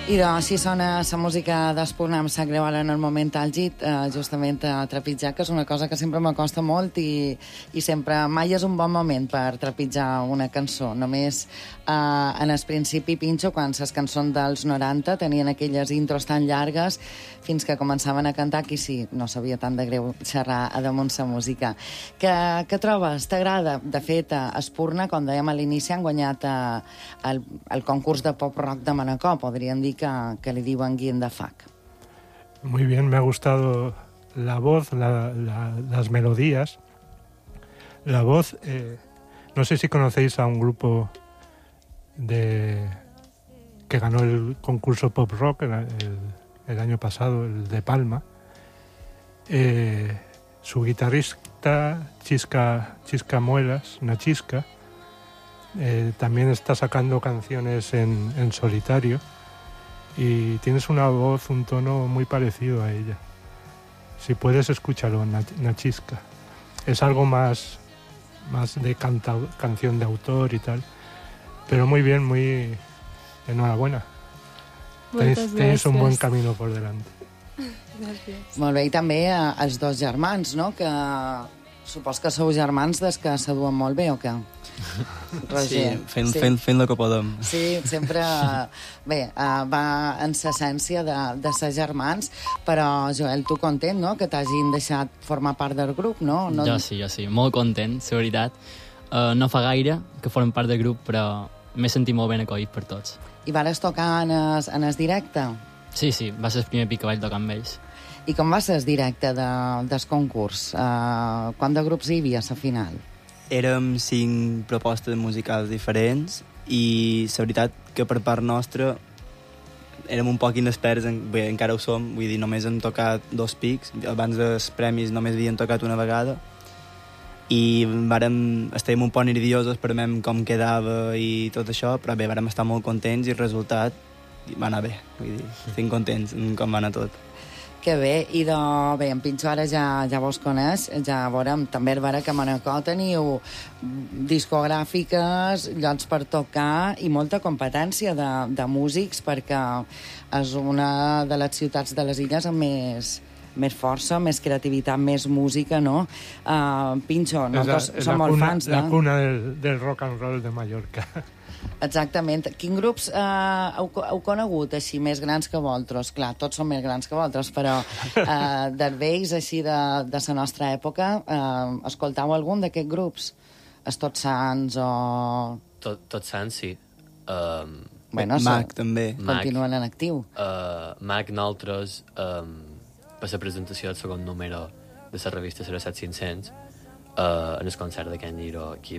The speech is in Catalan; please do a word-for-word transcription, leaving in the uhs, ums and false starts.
I doncs així sona la música d'Espurna. Em sap greu ara en el moment àlgid, eh, justament a trepitjar, que és una cosa que sempre m'acosta molt i, i sempre mai és un bon moment per trepitjar una cançó. Només eh, en el principi, Pinxo, quan les cançons dels noranta tenien aquelles intros tan llargues fins que començaven a cantar, que sí, no sabia tant de greu xerrar a damunt la música. Què, què trobes? T'agrada? De fet, a Espurna, com dèiem a l'inici, han guanyat eh, el, el concurs de pop-rock de Manacor, podríem dir que, que li diuen Guillem de Fac. Muy bien, me ha gustado la voz, la, la, las melodías. La voz, eh, no sé si conocéis a un grupo de que ganó el concurso Pop Rock el, el, el año pasado, el de Palma. Eh, su guitarrista, Chisca, Chisca Muelas, una Chisca, eh, también está sacando canciones en, en solitario. Y tienes una voz, un tono muy parecido a ella. Si puedes, escúchalo, Nachisca. Es algo más, más de canta, canción de autor y tal. Pero muy bien, muy... Enhorabuena. Tenéis, tenéis un buen camino por delante. Gràcies. Molt bé, i també eh, els dos germans, no? Que supos que sou germans des que s'aduen molt bé, o què? Roger, sí, fent, sí. Fent, fent el que podem. Sí, sempre... Bé, uh, va en l'essència de, de ser germans, però, Joel, tu content, no?, que t'hagin deixat formar part del grup, no? no... Jo sí, jo sí, molt content, la veritat. Uh, no fa gaire que formen part del grup, però m'he sentit molt ben acollit per tots. I vares tocar en el, en el directe? Sí, sí, va ser el primer pic que vaig tocar amb ells. I com va ser el directe de, del concurs? Uh, quant de grups hi havia a la final? Érem cinc propostes musicals diferents i la veritat que per part nostra érem un poc inexperts, en, bé, encara ho som, vull dir, només hem tocat dos pics, abans dels premis només havien tocat una vegada i vàrem, estàvem un poc nerviosos per veure com quedava i tot això, però bé, vàrem estar molt contents i el resultat va anar bé, vull dir, estem contents com va anar tot. Que bé, i de, bé, en Pinxo ara ja, ja vos coneix, ja veurem, també el vera que a Manacor teniu discogràfiques, llocs per tocar i molta competència de, de músics, perquè és una de les ciutats de les illes amb més, més força, més creativitat, més música, no? Uh, Pinxo, nosaltres som molt cuna, fans de... La cuna del, del rock and roll de Mallorca. Exactament. Quins grups eh, heu, heu conegut així més grans que vosaltres? Clar, tots són més grans que vosaltres, però eh, dels vells així de, de la nostra època, eh, escoltau algun d'aquests grups? Els Tots Sants o... Tot, tots Sants, sí. Um, bueno, Mac, també. Continuen en actiu. Uh, Mac, nosaltres, um, per la presentació del segon número de la revista zero set cinc cents, uh, en el concert de Can Giro aquí